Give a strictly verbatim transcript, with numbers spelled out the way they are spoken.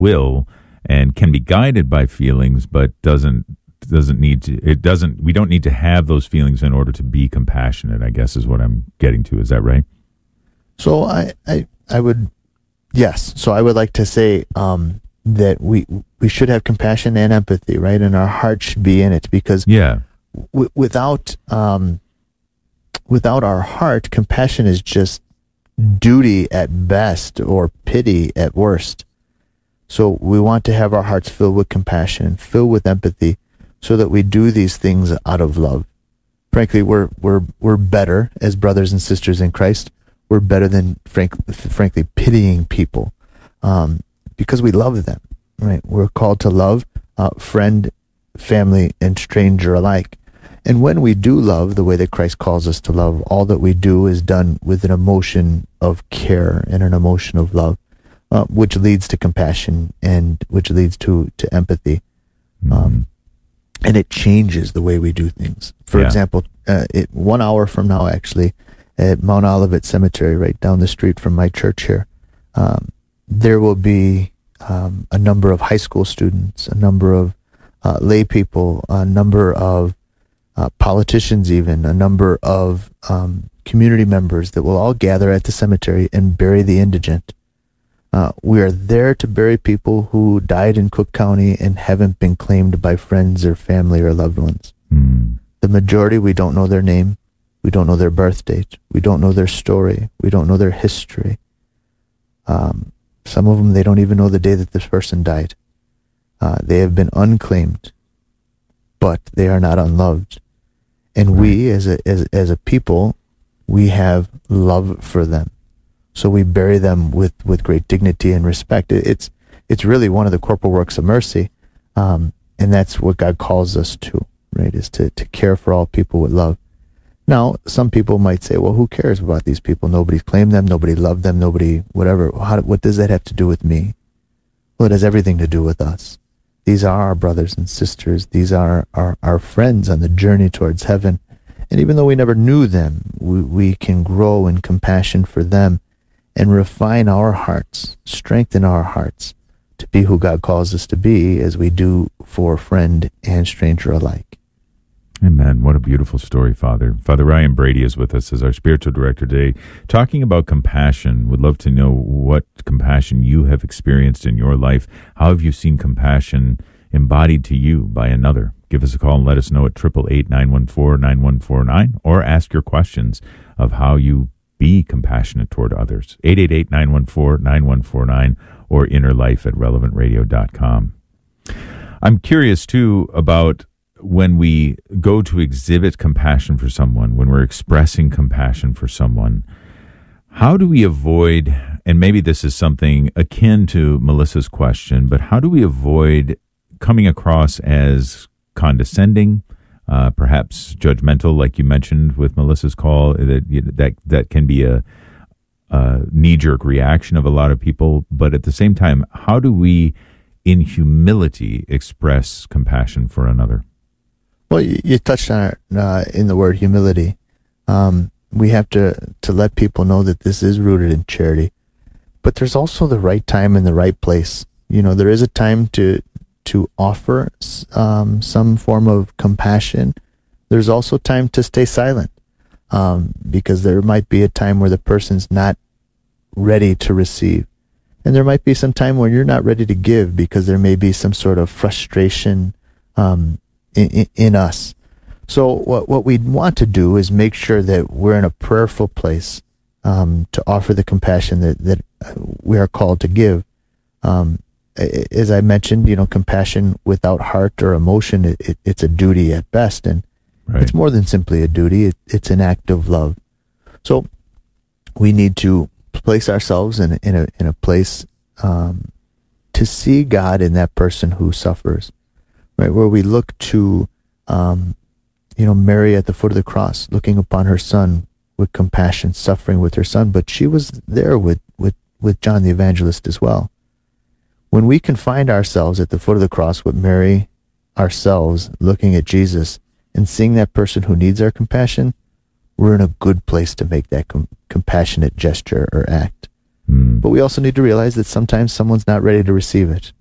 will and can be guided by feelings, but doesn't doesn't need to. It doesn't. We don't need to have those feelings in order to be compassionate, I guess is what I'm getting to. Is that right? So I I, I would yes. So I would like to say um, that we we should have compassion and empathy, right? And our heart should be in it, because yeah, w- without um, without our heart, compassion is just duty at best or pity at worst. So we want to have our hearts filled with compassion and filled with empathy, so that we do these things out of love. Frankly, we're we're we're better as brothers and sisters in Christ. We're better than frank, frankly pitying people, um, because we love them. Right? We're called to love uh, friend, family, and stranger alike. And when we do love the way that Christ calls us to love, all that we do is done with an emotion of care and an emotion of love, uh, which leads to compassion and which leads to, to empathy. Mm-hmm. Um, and it changes the way we do things. For yeah. example, uh, it, one hour from now, actually, at Mount Olivet Cemetery, right down the street from my church here, um, there will be um, a number of high school students, a number of uh, lay people, a number of Uh, politicians, even a number of um, community members that will all gather at the cemetery and bury the indigent. Uh, we are there to bury people who died in Cook County and haven't been claimed by friends or family or loved ones. Mm. The majority, we don't know their name. We don't know their birth date. We don't know their story. We don't know their history. Um, some of them, they don't even know the day that this person died. Uh, they have been unclaimed, but they are not unloved. And we, as a as as a people, we have love for them, so we bury them with, with great dignity and respect. It's it's really one of the corporal works of mercy, um, and that's what God calls us to, right? Is to to care for all people with love. Now, some people might say, "Well, who cares about these people? Nobody's claimed them. Nobody loved them. Nobody whatever. How, what does that have to do with me?" Well, it has everything to do with us. These are our brothers and sisters. These are our, our friends on the journey towards heaven. And even though we never knew them, we, we can grow in compassion for them and refine our hearts, strengthen our hearts to be who God calls us to be, as we do for friend and stranger alike. Amen. What a beautiful story, Father. Father Ryan Brady is with us as our spiritual director today, talking about compassion. Would love to know what compassion you have experienced in your life. How have you seen compassion embodied to you by another? Give us a call and let us know at eight eight eight, nine one four, nine one four nine, or ask your questions of how you be compassionate toward others. eight eight eight, nine one four, nine one four nine or innerlife at relevant radio dot com. I'm curious, too, about when we go to exhibit compassion for someone, when we're expressing compassion for someone, how do we avoid, and maybe this is something akin to Melissa's question, but how do we avoid coming across as condescending, uh, perhaps judgmental, like you mentioned with Melissa's call, that that, that can be a, a knee-jerk reaction of a lot of people, but at the same time, how do we, in humility, express compassion for another? Well, you, you touched on it uh, in the word humility. Um, we have to, to let people know that this is rooted in charity. But there's also the right time and the right place. You know, there is a time to to offer um, some form of compassion. There's also time to stay silent, um, because there might be a time where the person's not ready to receive. And there might be some time where you're not ready to give, because there may be some sort of frustration um In, in us. So what what we want to do is make sure that we're in a prayerful place um, to offer the compassion that, that we are called to give. Um, as I mentioned, you know, compassion without heart or emotion, it, it, it's a duty at best, and right. It's more than simply a duty. It, it's an act of love. So we need to place ourselves in, in, a, in a place um, to see God in that person who suffers. Right, where we look to, um, you know, Mary at the foot of the cross, looking upon her son with compassion, suffering with her son, but she was there with, with, with John the Evangelist as well. When we can find ourselves at the foot of the cross with Mary, ourselves, looking at Jesus and seeing that person who needs our compassion, we're in a good place to make that com- compassionate gesture or act. Mm. But we also need to realize that sometimes someone's not ready to receive it.